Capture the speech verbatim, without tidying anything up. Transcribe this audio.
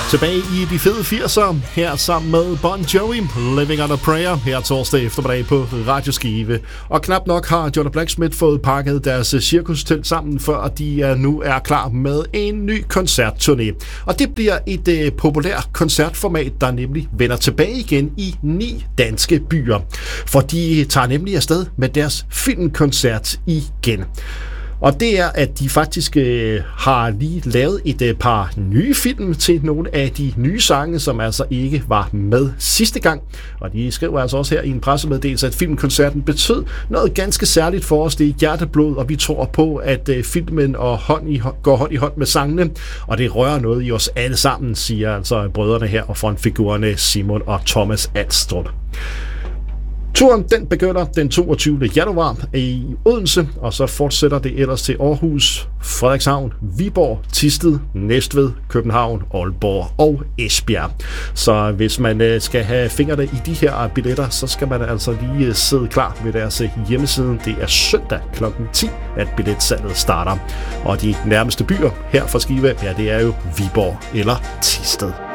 Tilbage i de fede firsere, her sammen med Bon Jovi, Living on a Prayer, her torsdag eftermiddag på Radio Skive. Og knap nok har John Blacksmith fået pakket deres cirkustelt sammen, før de nu er klar med en ny koncertturné. Og det bliver et uh, populært koncertformat, der nemlig vender tilbage igen i ni danske byer. For de tager nemlig afsted med deres filmkoncert igen. Og det er, at de faktisk øh, har lige lavet et øh, par nye film til nogle af de nye sange, som altså ikke var med sidste gang. Og de skriver altså også her i en pressemeddelelse, at filmkoncerten betød noget ganske særligt for os. Det er hjerteblod, og vi tror på, at øh, filmen og hånd i, går hånd i hånd med sangene. Og det rører noget i os alle sammen, siger altså brødrene her og frontfigurerne Simon og Thomas Alstrup. Turen den begynder den toogtyvende januar i Odense, og så fortsætter det ellers til Aarhus, Frederikshavn, Viborg, Thisted, Næstved, København, Aalborg og Esbjerg. Så hvis man skal have fingrene i de her billetter, så skal man altså lige sidde klar ved deres hjemmeside. Det er søndag klokken ti, at billetsalget starter. Og de nærmeste byer her fra Skive, ja, det er jo Viborg eller Thisted.